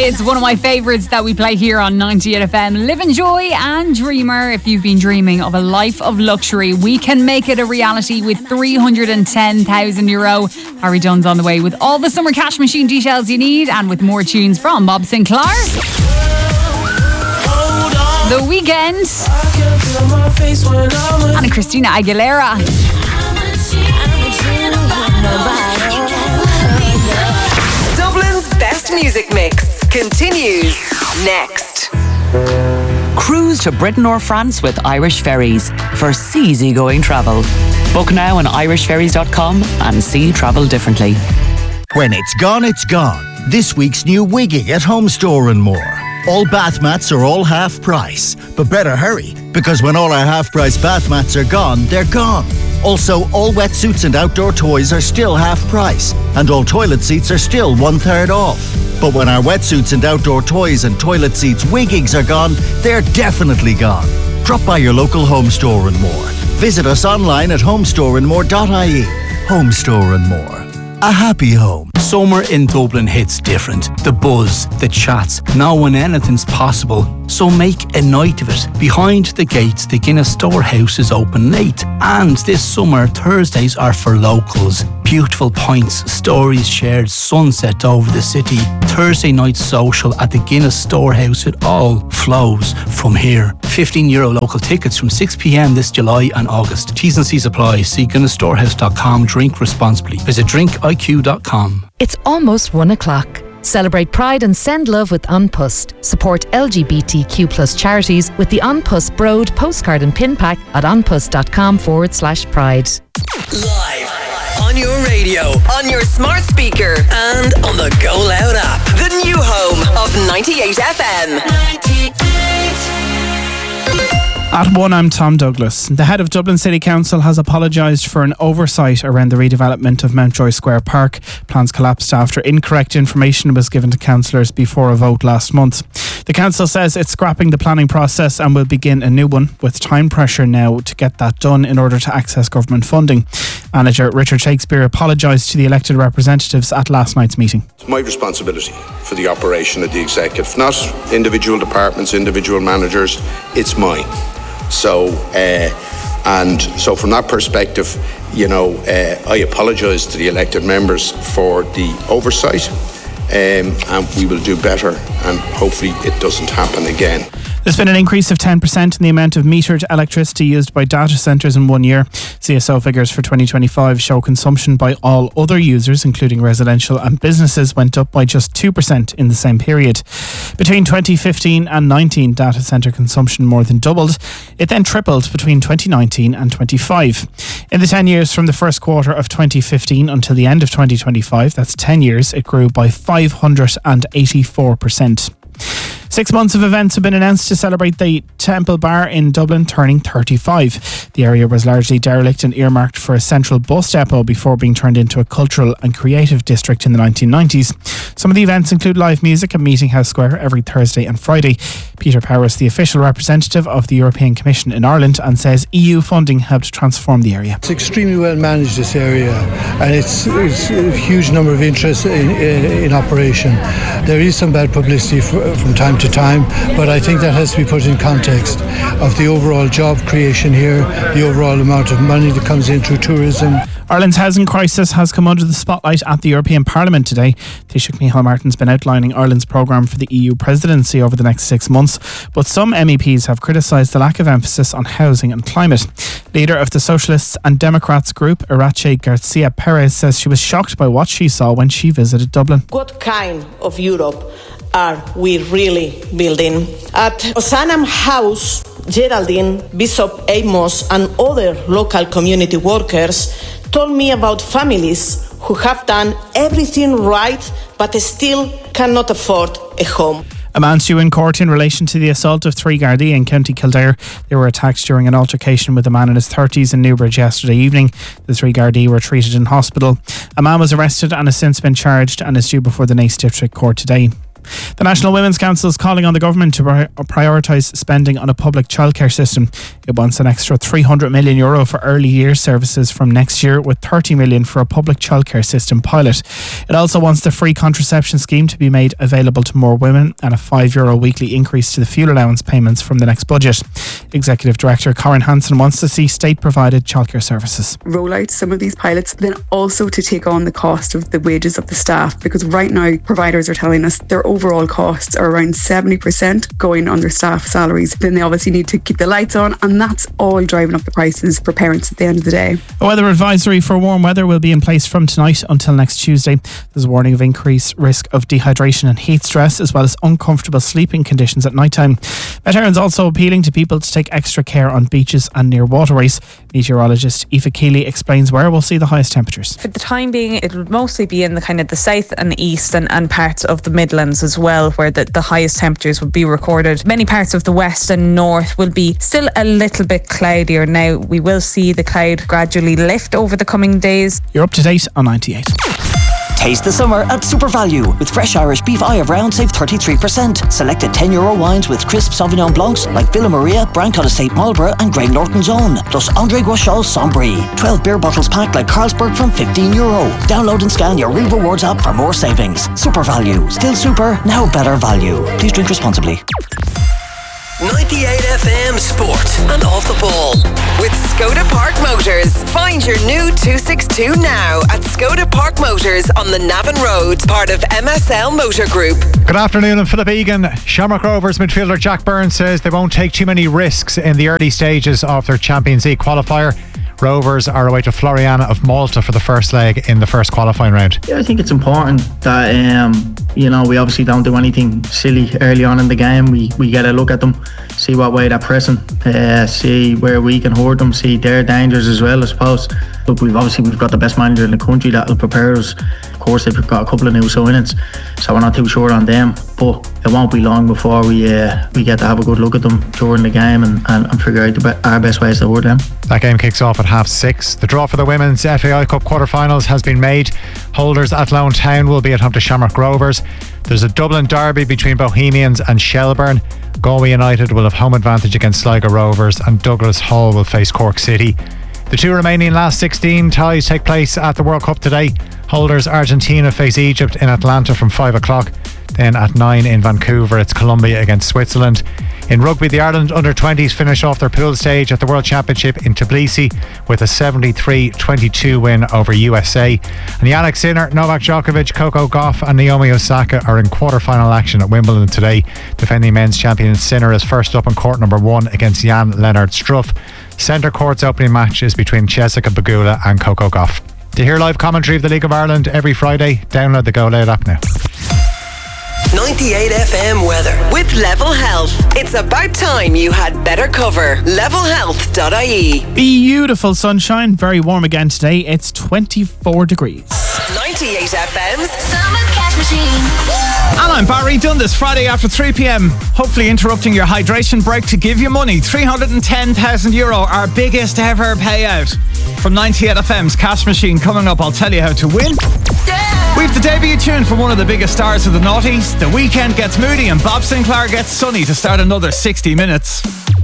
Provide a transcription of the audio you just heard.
It's one of my favourites that we play here on 98 FM. Live, enjoy and dreamer. If you've been dreaming of a life of luxury, we can make it a reality with €310,000. Harry Dunn's on the way with all the summer cash machine details you need and with more tunes from Bob Sinclair, The Weeknd and Christina Aguilera. Dublin's best music mix continues next. Cruise to Britain or France with Irish Ferries for seasygoing travel. Book now on irishferries.com and see travel differently. When it's gone, it's gone. This week's new wigging at Home Store and More. All bath mats are all half price, but better hurry, because when all our half price bath mats are gone, they're gone. Also, all wetsuits and outdoor toys are still half price, and all toilet seats are still 1/3 off. But when our wetsuits and outdoor toys and toilet seats wiggings are gone, they're definitely gone. Drop by your local Home Store and More. Visit us online at homestoreandmore.ie. Home Store and More. A happy home. Summer in Dublin hits different. The buzz, the chats, knowing anything's possible. So make a night of it. Behind the gates, the Guinness Storehouse is open late. And this summer, Thursdays are for locals. Beautiful pints, stories shared, sunset over the city. Thursday night social at the Guinness Storehouse. It all flows from here. €15 local tickets from 6 p.m. this July and August. T's and C's apply. See guinnessstorehouse.com. Drink responsibly. Visit drinkiq.com. It's almost 1 o'clock. Celebrate Pride and send love with An Post. Support LGBTQ+ charities with the An Post Broad postcard and pin pack at anpost.com/pride. Live on your radio, on your smart speaker, and on the Go Loud app. The new home of 98 FM. 98. At 1, I'm Tom Douglas. The head of Dublin City Council has apologised for an oversight around the redevelopment of Mountjoy Square Park. Plans collapsed after incorrect information was given to councillors before a vote last month. The council says it's scrapping the planning process and will begin a new one, with time pressure now to get that done in order to access government funding. Manager Richard Shakespeare apologised to the elected representatives at last night's meeting. It's my responsibility for the operation of the executive, not individual departments, individual managers, it's mine. So from that perspective, I apologise to the elected members for the oversight, and we will do better, and hopefully it doesn't happen again. There's been an increase of 10% in the amount of metered electricity used by data centres in 1 year. CSO figures for 2025 show consumption by all other users, including residential and businesses, went up by just 2% in the same period. Between 2015 and 19, data centre consumption more than doubled. It then tripled between 2019 and 25. In the 10 years from the first quarter of 2015 until the end of 2025, that's 10 years, it grew by 584%. 6 months of events have been announced to celebrate the Temple Bar in Dublin turning 35. The area was largely derelict and earmarked for a central bus depot before being turned into a cultural and creative district in the 1990s. Some of the events include live music at Meeting House Square every Thursday and Friday. Peter Powers, the official representative of the European Commission in Ireland, and says EU funding helped transform the area. It's extremely well managed, this area, and it's a huge number of interests in operation. There is some bad publicity from time to time, but I think that has to be put in context of the overall job creation here, the overall amount of money that comes in through tourism. Ireland's housing crisis has come under the spotlight at the European Parliament today. Taoiseach Micheál Martin's been outlining Ireland's programme for the EU presidency over the next 6 months, but some MEPs have criticised the lack of emphasis on housing and climate. Leader of the Socialists and Democrats group, Irache Garcia Perez, says she was shocked by what she saw when she visited Dublin. What kind of Europe are we really building? At Ozanam House, Geraldine, Bishop Amos and other local community workers told me about families who have done everything right but still cannot afford a home. A man's due in court in relation to the assault of 3 Gardaí in County Kildare. They were attacked during an altercation with a man in his 30s in Newbridge yesterday evening. The 3 Gardaí were treated in hospital. A man was arrested and has since been charged and is due before the Naas District Court today. The National Women's Council is calling on the government to prioritise spending on a public childcare system. It wants an extra €300 million for early years services from next year, with $30 million for a public childcare system pilot. It also wants the free contraception scheme to be made available to more women and a €5 weekly increase to the fuel allowance payments from the next budget. Executive Director Corinne Hansen wants to see state-provided childcare services. Roll out some of these pilots, then also to take on the cost of the wages of the staff, because right now providers are telling us their overall costs are around 70% going on their staff salaries. Then they obviously need to keep the lights on, and that's all driving up the prices for parents at the end of the day. A weather advisory for warm weather will be in place from tonight until next Tuesday. There's a warning of increased risk of dehydration and heat stress, as well as uncomfortable sleeping conditions at night time. Met Éireann's also appealing to people to take extra care on beaches and near waterways. Meteorologist Aoife Keeley explains where we'll see the highest temperatures. For the time being, it will mostly be in the kind of the south and east and parts of the Midlands as well, where the highest temperatures will be recorded. Many parts of the west and north will be still a little bit cloudier. Now, we will see the cloud gradually lift over the coming days. You're up to date on 98. Taste the summer at Super Value. With fresh Irish beef eye of round, save 33%. Selected €10 wines with crisp Sauvignon Blancs like Villa Maria, Browncut Estate Marlborough and Grey Norton's Own. Plus André Guachal's Sombry. 12 beer bottles packed like Carlsberg from €15. Download and scan your Real Rewards app for more savings. Super Value. Still super, now better value. Please drink responsibly. 98 FM Sport and Off the Ball with Skoda Park Motors. Find your new 262 now at Skoda Park Motors on the Navan Road, part of MSL Motor Group. Good afternoon, I'm Philip Egan. Shamrock Rovers midfielder Jack Byrne says they won't take too many risks in the early stages of their Champions League qualifier. Rovers are away to Floriana of Malta for the first leg in the first qualifying round. Yeah, I think it's important that we obviously don't do anything silly early on in the game. We get a look at them, see what way they're pressing, see where we can hurt them, see their dangers as well, I suppose. Look, we've got the best manager in the country that will prepare us. Of course, they've got a couple of new signings, so we're not too sure on them, but it won't be long before we get to have a good look at them during the game and figure out our best ways to hurt them. That game kicks off at 6:30. The draw for the Women's FAI Cup quarter-finals has been made. Holders Athlone Town will be at home to Shamrock Rovers. There's a Dublin derby between Bohemians and Shelburne. Galway United will have home advantage against Sligo Rovers, and Douglas Hall will face Cork City. The two remaining last 16 ties take place at the World Cup today. Holders Argentina face Egypt in Atlanta from 5 o'clock. Then at 9 in Vancouver, it's Colombia against Switzerland. In rugby, the Ireland under-20s finish off their pool stage at the World Championship in Tbilisi with a 73-22 win over USA. And Yannick Sinner, Novak Djokovic, Coco Gauff and Naomi Osaka are in quarter-final action at Wimbledon today. Defending men's champion Sinner is first up in court number 1 against Jan Lennard Struff. Centre Court's opening match is between Jessica Pegula and Coco Gauff. To hear live commentary of the League of Ireland every Friday, download the Go Loud app now. 98 FM weather with Level Health. It's about time you had better cover. Levelhealth.ie. Beautiful sunshine, very warm again today. It's 24 degrees. 98 FM's Summer Cash Machine. And I'm Barry Dunn this Friday after 3 p.m. Hopefully interrupting your hydration break to give you money. €310,000, our biggest ever payout. From 98 FM's Cash Machine coming up. I'll tell you how to win. We've the debut tune from one of the biggest stars of the noughties. The Weekend gets moody and Bob Sinclair gets sunny to start another 60 minutes.